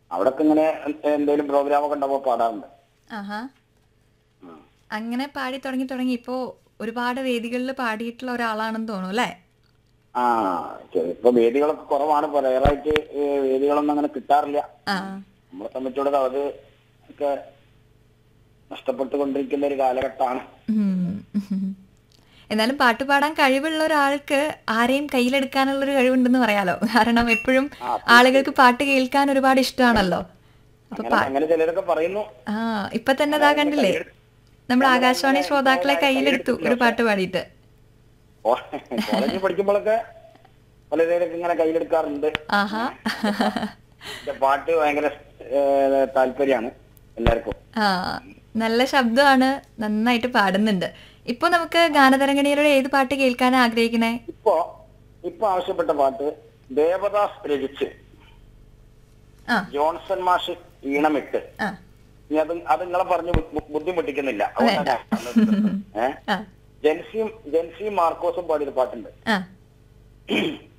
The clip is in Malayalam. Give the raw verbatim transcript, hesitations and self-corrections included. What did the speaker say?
അവിടൊക്കെ ഇങ്ങനെ എന്തെങ്കിലും പ്രോഗ്രാം ഒക്കെ ഉണ്ടാവുമ്പോ പാടാറുണ്ട്. ആഹാ. അങ്ങനെ പാടി തുടങ്ങി തുടങ്ങി ഇപ്പോ ഒരുപാട് വേദികളിൽ പാടിയിട്ടുള്ള ഒരാളാണെന്ന് തോന്നുന്നു അല്ലേ? ആ ഇപ്പൊ വേദികളൊക്കെ കുറവാണ്. ഇപ്പൊ റയറായിട്ട് വേദികളൊന്നും അങ്ങനെ കിട്ടാറില്ല. ആ നമ്മളെ സംബന്ധിച്ചിടത്തോളം അത് ഒക്കെ നഷ്ടപ്പെട്ടുകൊണ്ടിരിക്കുന്ന ഒരു കാലഘട്ടമാണ്. ഉം. എന്നാലും പാട്ട് പാടാൻ കഴിവുള്ള ഒരാൾക്ക് ആരെയും കയ്യിലെടുക്കാനുള്ളൊരു കഴിവുണ്ടെന്ന് പറയാലോ. കാരണം എപ്പോഴും ആളുകൾക്ക് പാട്ട് കേൾക്കാൻ ഒരുപാട് ഇഷ്ടമാണല്ലോ. അപ്പൊ അങ്ങനെ അങ്ങനെ ചിലരൊക്കെ പറയുന്നു. ആ ഇപ്പൊ തന്നെ ഇതാ കണ്ടില്ലേ, നമ്മൾ ആകാശവാണി ശ്രോതാക്കളെ കയ്യിലെടുത്തു ഒരു പാട്ട് പാടിയിട്ട്. കോളേജിൽ പഠിക്കുമ്പോഴൊക്കെ പലരൊക്കെ ഇങ്ങനെ കയ്യിലെടുക്കാറുണ്ട്. ആഹാ. പാട്ട് ഭയങ്കര താല്പര്യമാണ് എല്ലാവർക്കും. ആ നല്ല ശബ്ദമാണ്, നന്നായിട്ട് പാടുന്നുണ്ട്. ഇപ്പൊ നമുക്ക് ഗാനതരംഗിണിയിലൂടെ ഏത് പാട്ട് കേൾക്കാൻ ആഗ്രഹിക്കണേ? ഇപ്പൊ ഇപ്പൊ ആവശ്യപ്പെട്ട പാട്ട് ദേവദാസ് രചിച്ച് ജോൺസൺ മാഷ് ഈണമിട്ട്, അത് അത് നിങ്ങളെ പറഞ്ഞ് ബുദ്ധിമുട്ടിക്കുന്നില്ല. ഏഹ് ജെൻസിയും ജെൻസിയും മാർക്കോസും പാടിയൊരു പാട്ടുണ്ട്.